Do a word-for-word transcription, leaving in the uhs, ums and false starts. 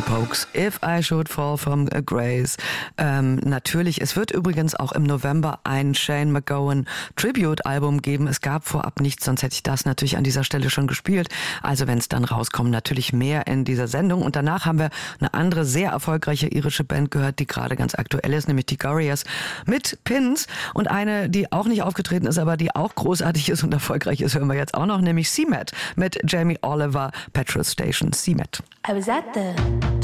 Pogues, If I Should Fall from Grace. Ähm, natürlich, es wird übrigens auch im November ein Shane MacGowan Tribute-Album geben. Es gab vorab nichts, sonst hätte ich das natürlich an dieser Stelle schon gespielt. Also wenn es dann rauskommt, natürlich mehr in dieser Sendung. Und danach haben wir eine andere, sehr erfolgreiche irische Band gehört, die gerade ganz aktuell ist, nämlich die Gorillaz mit Pins. Und eine, die auch nicht aufgetreten ist, aber die auch großartig ist und erfolgreich ist, hören wir jetzt auch noch, nämlich C-Met mit Jamie Oliver, Petrol Station. C-Met. I was at the